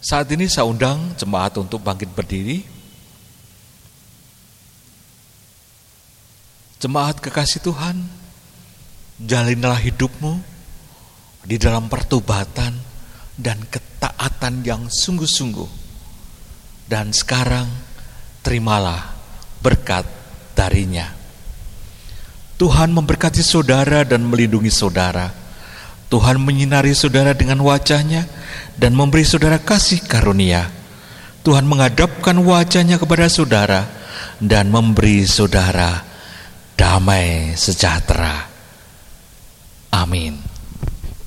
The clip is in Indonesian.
Saat ini saya undang jemaat untuk bangkit berdiri. Jemaat kekasih Tuhan, jalinlah hidupmu di dalam pertobatan dan ketaatan yang sungguh-sungguh. Dan sekarang terimalah berkat darinya. Tuhan memberkati saudara dan melindungi saudara. Tuhan menyinari saudara dengan wajah-Nya dan memberi saudara kasih karunia. Tuhan menghadapkan wajah-Nya kepada saudara dan memberi saudara damai sejahtera. Amin.